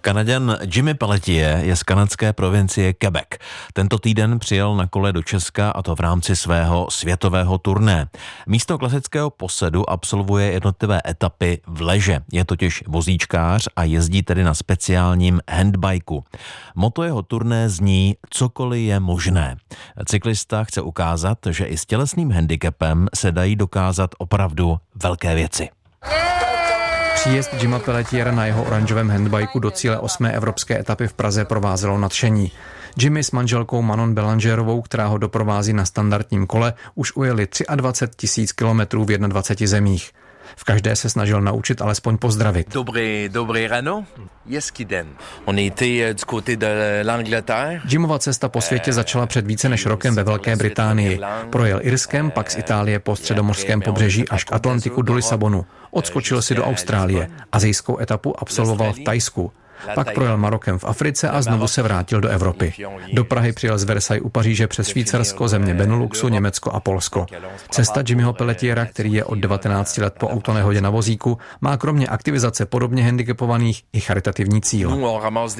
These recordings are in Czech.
Kanaďan Jimmy Pelletier je z kanadské provincie Quebec. Tento týden přijel na kole do Česka, a to v rámci svého světového turné. Místo klasického posedu absolvuje jednotlivé etapy v leže. Je totiž vozíčkář a jezdí tedy na speciálním handbajku. Motto jeho turné zní "Cokoliv je možné". Cyklista chce ukázat, že i s tělesným handicapem se dají dokázat opravdu velké věci. Příjezd Jima Pelletiera na jeho oranžovém handbajku do cíle 8. evropské etapy v Praze provázelo nadšení. Jimmy s manželkou Manon Belangerovou, která ho doprovází na standardním kole, už ujeli 23 000 kilometrů v 21 zemích. V každé se snažil naučit alespoň pozdravit. Dobré ráno. Hezký den. On était du côté de l'Angleterre. Jimova cesta po světě začala před více než rokem ve Velké Británii. Projel Irskem, pak z Itálie po středomořském pobřeží až k Atlantiku do Lisabonu. Odskočil si do Austrálie. Asijskou etapu absolvoval v Thajsku. Pak projel Marokem v Africe a znovu se vrátil do Evropy. Do Prahy přijel z Versailles u Paříže přes Švýcarsko, země Beneluxu, Německo a Polsko. Cesta Jimmyho Pelletiera, který je od 19 let po autonehodě na vozíku, má kromě aktivizace podobně handicapovaných i charitativní cíl.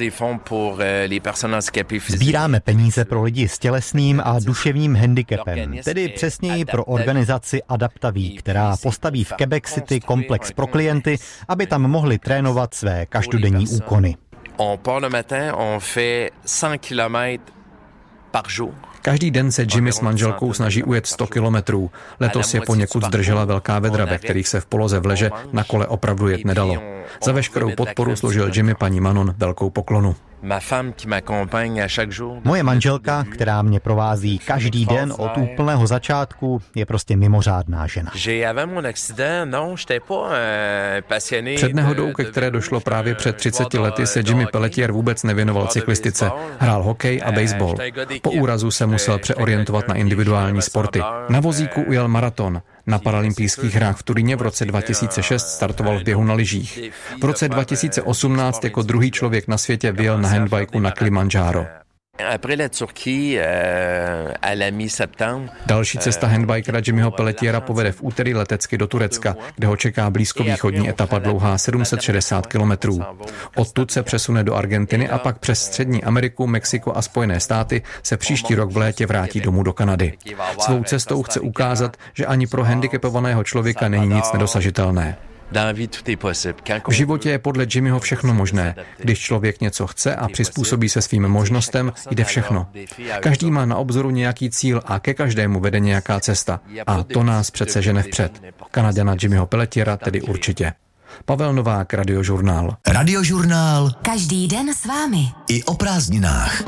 Sbíráme peníze pro lidi s tělesným a duševním handicapem, tedy přesněji pro organizaci Adaptaví, která postaví v Quebec City komplex pro klienty, aby tam mohli trénovat své každodenní úkony. On part le matin, on fait 100 km par jour. Každý den se Jimmy s manželkou snaží ujet 100 kilometrů. Letos je poněkud zdržela velká vedra, ve kterých se v poloze v leže na kole opravdu jet nedalo. Za veškerou podporu složil Jimmy paní Manon velkou poklonu. Moje manželka, která mě provází každý den od úplného začátku, je prostě mimořádná žena. Před nehodou, ke které došlo právě před 30 lety, se Jimmy Pelletier vůbec nevěnoval cyklistice. Hrál hokej a baseball. Po úrazu se musel přeorientovat na individuální sporty. Na vozíku ujel maraton. Na paralympijských hrách v Turíně v roce 2006 startoval v běhu na lyžích. V roce 2018 jako druhý člověk na světě vyjel na handbajku na Kilimandžáro. Další cesta handbikera Jimmyho Pelletiera povede v úterý letecky do Turecka, kde ho čeká blízkovýchodní etapa dlouhá 760 kilometrů. Odtud se přesune do Argentiny a pak přes Střední Ameriku, Mexiko a Spojené státy se příští rok v létě vrátí domů do Kanady. Svou cestou chce ukázat, že ani pro handicapovaného člověka není nic nedosažitelné. V životě je podle Jimmyho všechno možné. Když člověk něco chce a přizpůsobí se svým možnostem, jde všechno. Každý má na obzoru nějaký cíl a ke každému vede nějaká cesta. A to nás přece žene vpřed. Kanaďana Jimmyho Pelletiera tedy určitě. Pavel Novák, Radiožurnál. Radiožurnál. Každý den s vámi. I o prázdninách.